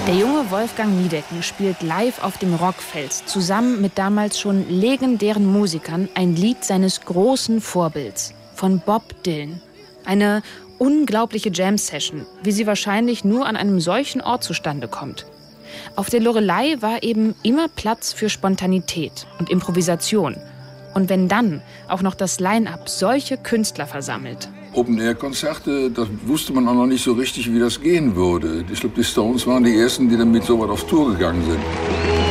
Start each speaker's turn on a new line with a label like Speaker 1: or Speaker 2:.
Speaker 1: Der junge Wolfgang Niedecken spielt live auf dem Rockfels zusammen mit damals schon legendären Musikern ein Lied seines großen Vorbilds, von Bob Dylan. Eine unglaubliche Jam-Session, wie sie wahrscheinlich nur an einem solchen Ort zustande kommt. Auf der Loreley war eben immer Platz für Spontanität und Improvisation. Und wenn dann auch noch das Line-Up solche Künstler versammelt.
Speaker 2: Open-Air-Konzerte, das wusste man auch noch nicht so richtig, wie das gehen würde. Ich glaube, die Stones waren die Ersten, die damit so weit auf Tour gegangen sind.